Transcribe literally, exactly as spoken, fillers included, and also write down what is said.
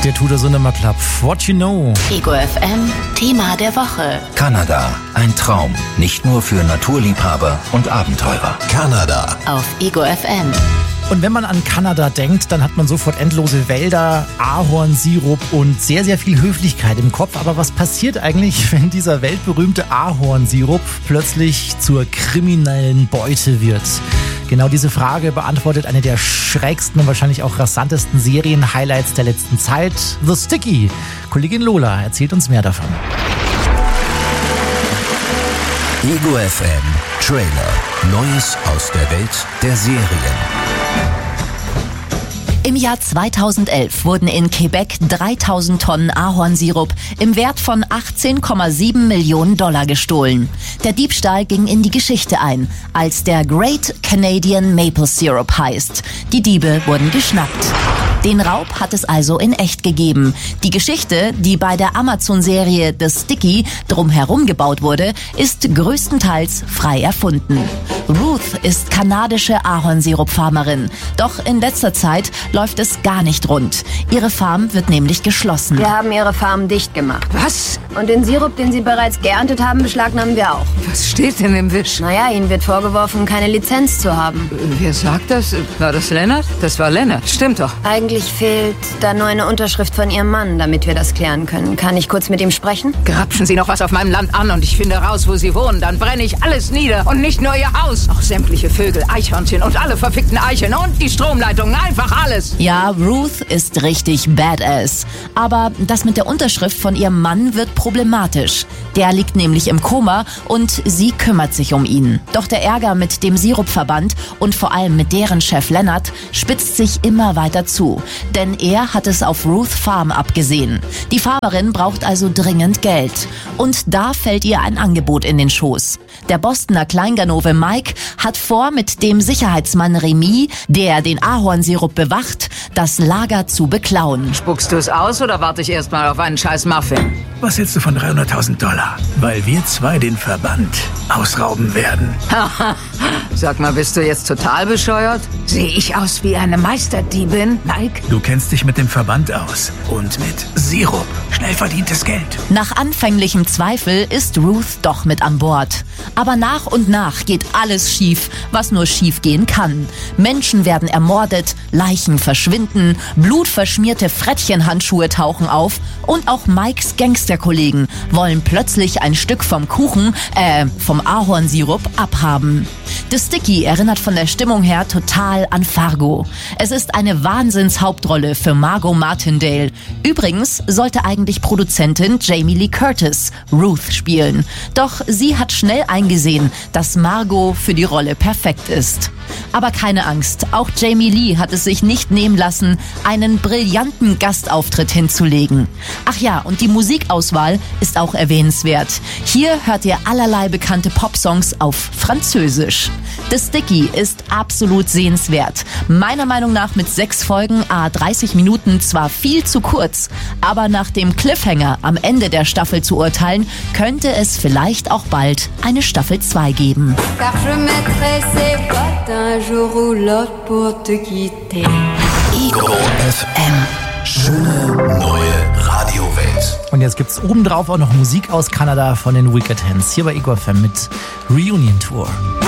Der Tudor Sondermann Club. What you know? Ego F M, Thema der Woche. Kanada, ein Traum. Nicht nur für Naturliebhaber und Abenteurer. Kanada. Auf Ego F M. Und wenn man an Kanada denkt, dann hat man sofort endlose Wälder, Ahornsirup und sehr, sehr viel Höflichkeit im Kopf. Aber was passiert eigentlich, wenn dieser weltberühmte Ahornsirup plötzlich zur kriminellen Beute wird? Genau diese Frage beantwortet eine der schrägsten und wahrscheinlich auch rasantesten Serien-Highlights der letzten Zeit, The Sticky. Kollegin Lola erzählt uns mehr davon. Ego F M Trailer. Neues aus der Welt der Serien. Im Jahr zweitausendelf wurden in Quebec dreitausend Tonnen Ahornsirup im Wert von achtzehn Komma sieben Millionen Dollar gestohlen. Der Diebstahl ging in die Geschichte ein, als der Great Canadian Maple Syrup heißt. Die Diebe wurden geschnappt. Den Raub hat es also in echt gegeben. Die Geschichte, die bei der Amazon-Serie The Sticky drumherum gebaut wurde, ist größtenteils frei erfunden. Ruth ist kanadische Ahornsirup-Farmerin. Doch in letzter Zeit läuft es gar nicht rund. Ihre Farm wird nämlich geschlossen. Wir haben ihre Farm dicht gemacht. Was? Und den Sirup, den sie bereits geerntet haben, beschlagnahmen wir auch. Was steht denn im Wisch? Naja, ihnen wird vorgeworfen, keine Lizenz zu haben. Wer sagt das? War das Lennart? Das war Lennart. Stimmt doch. Eigentlich fehlt da nur eine Unterschrift von ihrem Mann, damit wir das klären können. Kann ich kurz mit ihm sprechen? Grapschen Sie noch was auf meinem Land an und ich finde raus, wo Sie wohnen. Dann brenne ich alles nieder. Und nicht nur Ihr Haus. Auch sämtliche Vögel, Eichhörnchen und alle verfickten Eichen und die Stromleitungen. Einfach alles. Ja, Ruth ist richtig badass. Aber das mit der Unterschrift von ihrem Mann wird problematisch. Der liegt nämlich im Koma und sie kümmert sich um ihn. Doch der Ärger mit dem Sirupverband und vor allem mit deren Chef Lennart spitzt sich immer weiter zu. Denn er hat es auf Ruth Farm abgesehen. Die Farmerin braucht also dringend Geld. Und da fällt ihr ein Angebot in den Schoß. Der Bostoner Kleinganove Mike hat vor, mit dem Sicherheitsmann Remy, der den Ahornsirup bewacht, das Lager zu beklauen. Spuckst du es aus oder warte ich erst mal auf einen scheiß Muffin? Was hältst du von dreihunderttausend Dollar? Weil wir zwei den Verband ausrauben werden. Sag mal, bist du jetzt total bescheuert? Sehe ich aus wie eine Meisterdiebin, Mike? Du kennst dich mit dem Verband aus. Und mit Sirup. Schnell verdientes Geld. Nach anfänglichem Zweifel ist Ruth doch mit an Bord. Aber nach und nach geht alles schief, was nur schief gehen kann. Menschen werden ermordet, Leichen verschwinden, blutverschmierte Frettchenhandschuhe tauchen auf und auch Mikes Gangsterkollegen wollen plötzlich ein Stück vom Kuchen, äh, vom Ahornsirup abhaben. The Sticky erinnert von der Stimmung her total an Fargo. Es ist eine Wahnsinnshauptrolle für Margot Martindale. Übrigens sollte eigentlich Produzentin Jamie Lee Curtis Ruth spielen. Doch sie hat schnell eingesehen, dass Margot für die Rolle perfekt ist. Aber keine Angst, auch Jamie Lee hat es sich nicht nehmen lassen, einen brillanten Gastauftritt hinzulegen. Ach ja, und die Musikauswahl ist auch erwähnenswert. Hier hört ihr allerlei bekannte Popsongs auf Französisch. The Sticky ist absolut sehenswert. Meiner Meinung nach mit sechs Folgen à dreißig Minuten zwar viel zu kurz, aber nach dem Cliffhanger am Ende der Staffel zu urteilen, könnte es vielleicht auch bald eine Staffel zwei geben. Car je mettrai ces bottes un jour ou l'autre pour te quitter. Ego F M. Schöne neue Radiowelt. Und jetzt gibt's obendrauf auch noch Musik aus Kanada von den Wicked Hands. Hier bei Ego F M mit Reunion Tour.